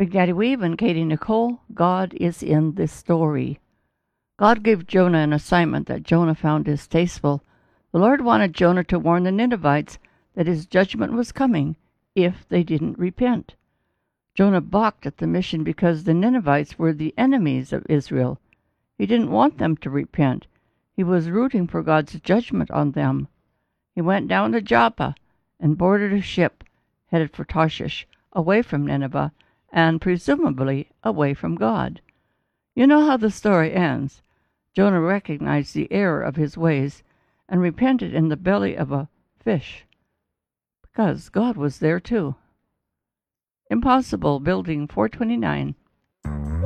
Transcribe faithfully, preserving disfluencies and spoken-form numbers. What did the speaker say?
Big Daddy Weave and Katie Nicole, God is in this story. God gave Jonah an assignment that Jonah found distasteful. The Lord wanted Jonah to warn the Ninevites that his judgment was coming if they didn't repent. Jonah balked at the mission because the Ninevites were the enemies of Israel. He didn't want them to repent. He was rooting for God's judgment on them. He went down to Joppa and boarded a ship headed for Tarshish, away from Nineveh, and presumably away from God. You know how the story ends. Jonah recognized the error of his ways and repented in the belly of a fish, because God was there too. Impossible Building four twenty-nine.